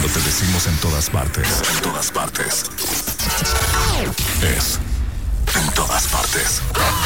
Cuando te decimos en todas partes, es en todas partes.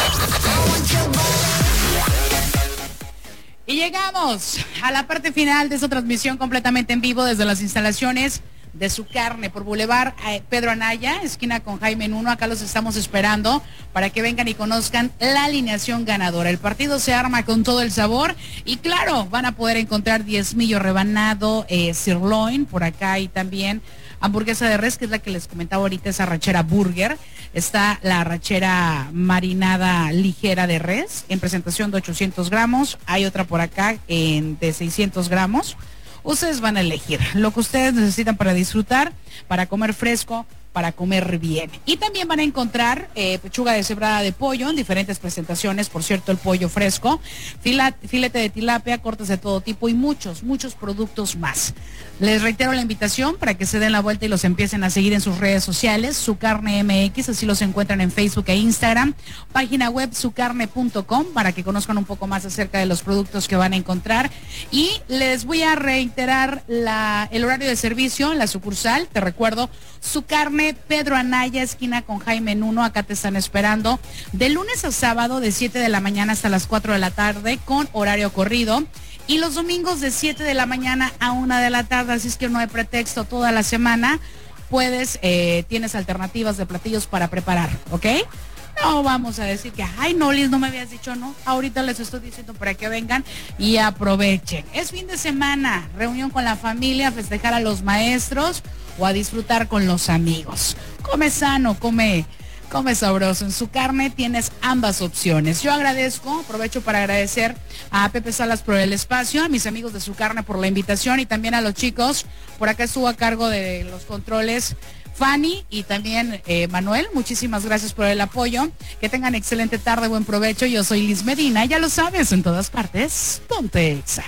Y llegamos a la parte final de esta transmisión completamente en vivo desde las instalaciones de Su Carne por Boulevard Pedro Anaya, esquina con Jaime Nuno. Acá los estamos esperando para que vengan y conozcan la alineación ganadora. El partido se arma con todo el sabor y claro, van a poder encontrar diezmillo rebanado, sirloin por acá y también hamburguesa de res, que es la que les comentaba ahorita, esa arrachera burger. Está la arrachera marinada ligera de res en presentación de 800 gramos. Hay otra por acá de 600 gramos. Ustedes van a elegir lo que ustedes necesitan para disfrutar, para comer fresco, para comer bien. Y también van a encontrar pechuga deshebrada de pollo en diferentes presentaciones, por cierto, el pollo fresco, filete de tilapia, cortes de todo tipo y muchos productos más. Les reitero la invitación para que se den la vuelta y los empiecen a seguir en sus redes sociales, Su Carne MX, así los encuentran en Facebook e Instagram, página web sucarne.com para que conozcan un poco más acerca de los productos que van a encontrar. Y les voy a reiterar el horario de servicio en la sucursal. Te recuerdo, Su Carne, Pedro Anaya, esquina con Jaime Nuno. Acá te están esperando de lunes a sábado de 7 de la mañana hasta las 4 de la tarde con horario corrido. Y los domingos de 7 de la mañana a 1 de la tarde, así es que no hay pretexto, toda la semana tienes alternativas de platillos para preparar, ¿ok? No vamos a decir que, ay, no, Liz, no me habías dicho, no. Ahorita les estoy diciendo para que vengan y aprovechen. Es fin de semana, reunión con la familia, festejar a los maestros o a disfrutar con los amigos. Come sano, come sabroso. En Su Carne tienes ambas opciones. Yo aprovecho para agradecer a Pepe Salas por el espacio, a mis amigos de Su Carne por la invitación y también a los chicos. Por acá estuvo a cargo de los controles Fanny y también Manuel. Muchísimas gracias por el apoyo. Que tengan excelente tarde, buen provecho. Yo soy Liz Medina, ya lo sabes, en todas partes, ponte Exa.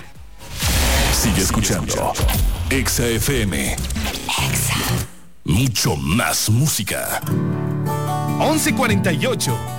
Sigue escuchando Exa FM. Mucho más música. 11:48.